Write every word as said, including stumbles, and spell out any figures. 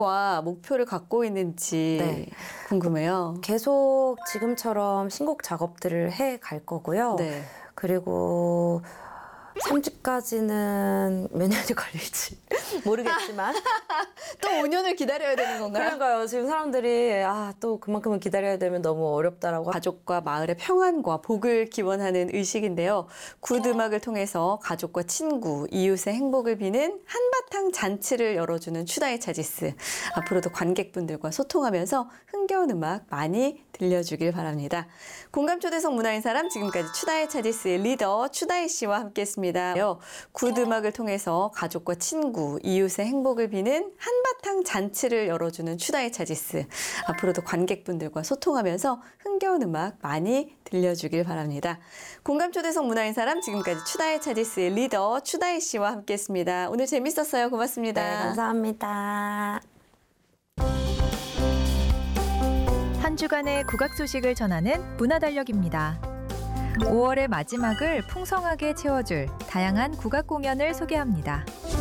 와 목표를 갖고 있는지 네. 궁금해요. 계속 지금처럼 신곡 작업들을 해 갈 거고요. 네. 그리고 삼 집까지는 몇 년이 걸릴지 모르겠지만 또 오 년을 기다려야 되는 건가요? 그러니까요. 지금 사람들이 아, 또 그만큼은 기다려야 되면 너무 어렵다라고. 가족과 마을의 평안과 복을 기원하는 의식인데요. 굿 음악을 통해서 가족과 친구, 이웃의 행복을 비는 한바탕 잔치를 열어주는 추다의 차지스. 앞으로도 관객분들과 소통하면서 흥겨운 음악 많이 들려주길 바랍니다. 공감초대석 문화인 사람, 지금까지 추다의 차지스의 리더 추다혜 씨와 함께했습니다. 굿 음악을 통해서 가족과 친구, 이웃의 행복을 비는 한바탕 잔치를 열어주는 추다의 차지스. 앞으로도 관객분들과 소통하면서 흥겨운 음악 많이 들려주길 바랍니다. 공감초대석 문화인 사람, 지금까지 추다의 차지스의 리더 추다혜 씨와 함께했습니다. 오늘 재밌었어요. 고맙습니다. 네, 감사합니다. 한 주간의 국악 소식을 전하는 문화달력입니다. 오월의 마지막을 풍성하게 채워줄 다양한 국악 공연을 소개합니다.